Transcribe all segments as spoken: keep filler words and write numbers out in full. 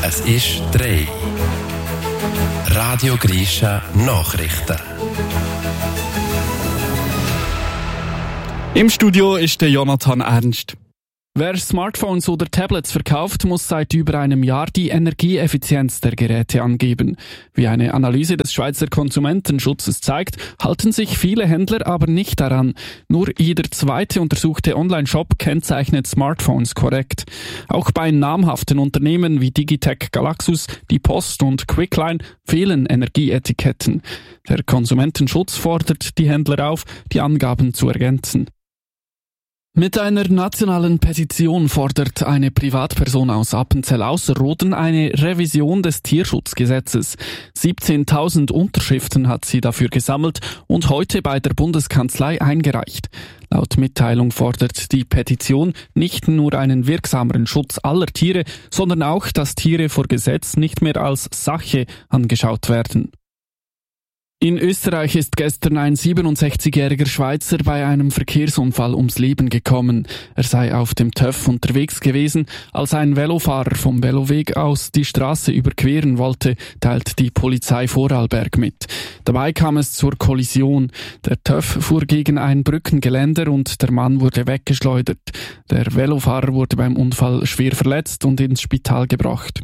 Es ist drei. Radio Grisha Nachrichten. Im Studio ist der Jonathan Ernst. Wer Smartphones oder Tablets verkauft, muss seit über einem Jahr die Energieeffizienz der Geräte angeben. Wie eine Analyse des Schweizer Konsumentenschutzes zeigt, halten sich viele Händler aber nicht daran. Nur jeder zweite untersuchte Online-Shop kennzeichnet Smartphones korrekt. Auch bei namhaften Unternehmen wie Digitec Galaxus, die Post und Quickline fehlen Energieetiketten. Der Konsumentenschutz fordert die Händler auf, die Angaben zu ergänzen. Mit einer nationalen Petition fordert eine Privatperson aus Appenzell-Ausserrhoden eine Revision des Tierschutzgesetzes. siebzehntausend Unterschriften hat sie dafür gesammelt und heute bei der Bundeskanzlei eingereicht. Laut Mitteilung fordert die Petition nicht nur einen wirksameren Schutz aller Tiere, sondern auch, dass Tiere vor Gesetz nicht mehr als Sache angeschaut werden. In Österreich ist gestern ein siebenundsechzigjähriger Schweizer bei einem Verkehrsunfall ums Leben gekommen. Er sei auf dem TÜV unterwegs gewesen, als ein Velofahrer vom Veloweg aus die Straße überqueren wollte, teilt die Polizei Vorarlberg mit. Dabei kam es zur Kollision. Der TÜV fuhr gegen ein Brückengeländer und der Mann wurde weggeschleudert. Der Velofahrer wurde beim Unfall schwer verletzt und ins Spital gebracht.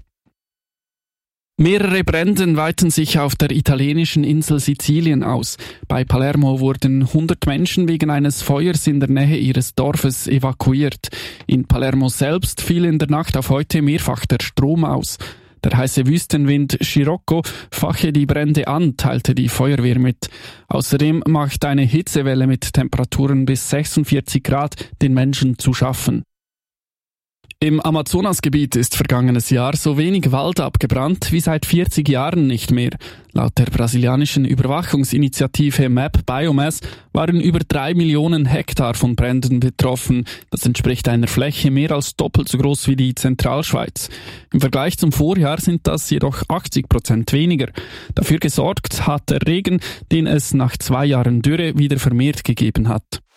Mehrere Brände weiten sich auf der italienischen Insel Sizilien aus. Bei Palermo wurden hundert Menschen wegen eines Feuers in der Nähe ihres Dorfes evakuiert. In Palermo selbst fiel in der Nacht auf heute mehrfach der Strom aus. Der heiße Wüstenwind Scirocco fache die Brände an, teilte die Feuerwehr mit. Außerdem macht eine Hitzewelle mit Temperaturen bis sechsundvierzig Grad den Menschen zu schaffen. Im Amazonasgebiet ist vergangenes Jahr so wenig Wald abgebrannt wie seit vierzig Jahren nicht mehr. Laut der brasilianischen Überwachungsinitiative Map Biomass waren über drei Millionen Hektar von Bränden betroffen. Das entspricht einer Fläche mehr als doppelt so groß wie die Zentralschweiz. Im Vergleich zum Vorjahr sind das jedoch achtzig Prozent weniger. Dafür gesorgt hat der Regen, den es nach zwei Jahren Dürre wieder vermehrt gegeben hat.